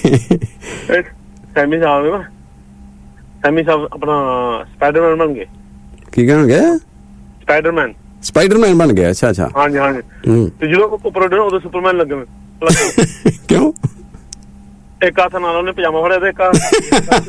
Semi ਸਾਹਿਬ ਆਪਣਾ Spider-Man ਬਣ ਗਏ। ਕੀ ਕਹਿਣਗੇ? ਸਪਾਈਡਰਮੈਨ ਬਣ ਗਿਆ। ਅੱਛਾ ਅੱਛਾ। ਹਾਂਜੀ ਹਾਂਜੀ। ਤੇ ਜਦੋਂ ਉੱਪਰ ਉੱਡੇ ਉਦੋਂ ਸੁਪਰਮੈਨ ਲੱਗੇ। ਕਿਉਂ? ਇੱਕ ਹੱਥ ਨਾਲ ਉਹਨੇ ਪਜਾਮਾ ਫੜਿਆ ਤੇ ਇੱਕ